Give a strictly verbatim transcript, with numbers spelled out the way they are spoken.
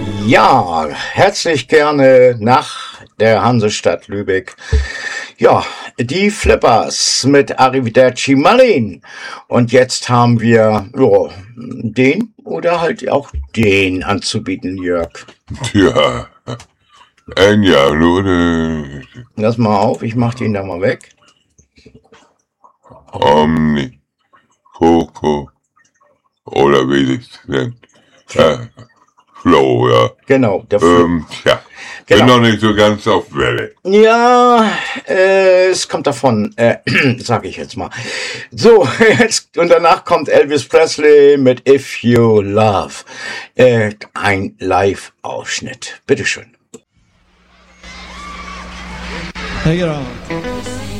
Ja, herzlich gerne nach der Hansestadt Lübeck. Ja, die Flippers mit Arrivederci Marlin. Und jetzt haben wir ja, den oder halt auch den anzubieten, Jörg. Tja, Enya, oder? Lass mal auf, ich mach den da mal weg. Omni, Coco, oder wie das nennt. Äh, Flow, ja. Genau, der Flo. Ähm, tja, Genau. bin noch nicht so ganz auf Welle. Ja, äh, es kommt davon, äh, sag ich jetzt mal. So, jetzt, und danach kommt Elvis Presley mit If You Love. Äh, ein Live-Ausschnitt. Bitteschön. Take it on.